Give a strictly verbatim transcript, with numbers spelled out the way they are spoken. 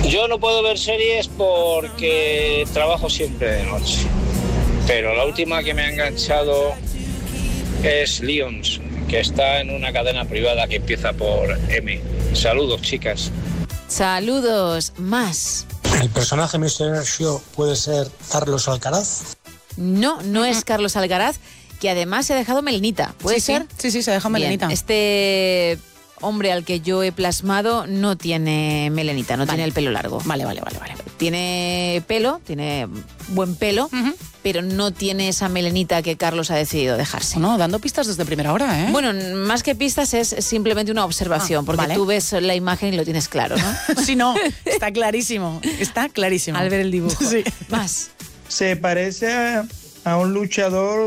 Yo no puedo ver series porque trabajo siempre de noche. Pero la última que me ha enganchado es Lions, que está en una cadena privada que empieza por M. Saludos, chicas. Saludos, más. ¿El personaje misterioso puede ser Carlos Alcaraz? No, no es Carlos Alcaraz, que además se ha dejado melenita. ¿Puede sí, ser? Sí, sí, sí, se ha dejado melenita. Bien, este hombre al que yo he plasmado no tiene melenita, no vale. tiene el pelo largo. Vale, vale, vale, vale. Tiene pelo, tiene buen pelo, uh-huh. pero no tiene esa melenita que Carlos ha decidido dejarse. No, dando pistas desde primera hora, ¿eh? Bueno, más que pistas es simplemente una observación, ah, porque vale. tú ves la imagen y lo tienes claro, ¿no? Sí, no, está clarísimo, está clarísimo. Al ver el dibujo. Sí. Más. Se parece a, a un luchador